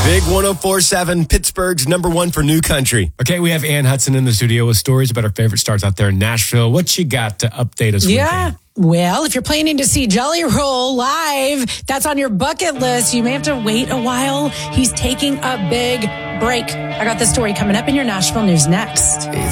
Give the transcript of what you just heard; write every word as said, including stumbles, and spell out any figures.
Big one oh four point seven, Pittsburgh's number one for new country. Okay, we have Ann Hudson in the studio with stories about our favorite stars out there in Nashville. What you got to update us with? Yeah. Well, if you're planning to see Jelly Roll live, that's on your bucket list. You may have to wait a while. He's taking a big break. I got the story coming up in your Nashville news next.